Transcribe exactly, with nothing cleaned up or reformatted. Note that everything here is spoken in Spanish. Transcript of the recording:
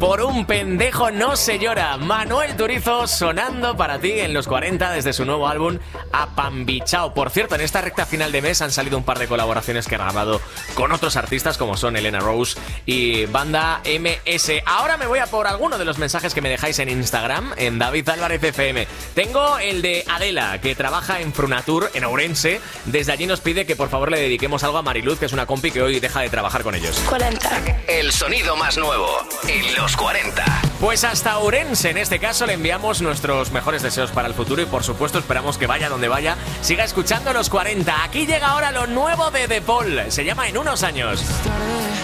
Por un pendejo no se llora. Manuel Turizo sonando para ti en los cuarenta desde su nuevo álbum Apambichao. Por cierto, en esta recta final de mes han salido un par de colaboraciones que ha grabado con otros artistas como son Elena Rose y Banda M S. Ahora me voy a por alguno de los mensajes que me dejáis en Instagram, en David Álvarez F M. Tengo el de Adela, que trabaja en Frunatur, en Ourense. Desde allí nos pide que por favor le dediquemos algo a Mariluz, que es una compi que hoy deja de trabajar con ellos. cuarenta. El sonido más nuevo en los cuarenta. Pues hasta Ourense, en este caso, le enviamos nuestros mejores deseos para el futuro y por supuesto esperamos que vaya donde vaya, siga escuchando los cuarenta. Aquí llega ahora lo nuevo de De Paul, se llama En unos años.